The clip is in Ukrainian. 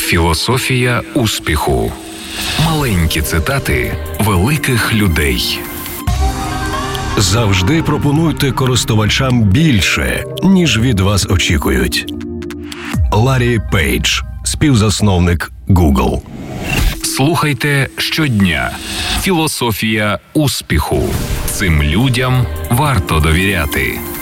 Філософія успіху. Маленькі цитати великих людей. Завжди пропонуйте користувачам більше, ніж від вас очікують. Ларі Пейдж, співзасновник Google. Слухайте щодня. Філософія успіху. Цим людям варто довіряти.